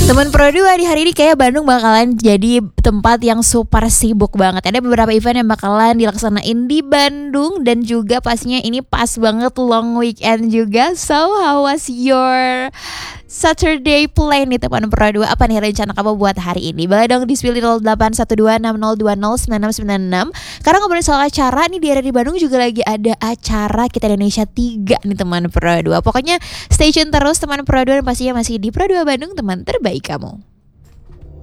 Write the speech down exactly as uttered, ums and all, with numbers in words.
Teman Pro dua di hari ini kayak Bandung bakalan jadi tempat yang super sibuk banget. Ada beberapa event yang bakalan dilaksanain di Bandung dan juga pastinya ini pas banget long weekend juga. So how was your Saturday play nih teman Pro dua? Apa nih rencana kamu buat hari ini? Boleh dong di-spill di nol delapan satu dua enam nol dua nol sembilan enam sembilan enam. Karena ngomongin soal acara nih, di area di Bandung juga lagi ada acara Kita Indonesia tiga nih teman Pro dua. Pokoknya stay tune terus teman Pro dua, dan pastinya masih di Pro dua Bandung, teman terbaik kamu.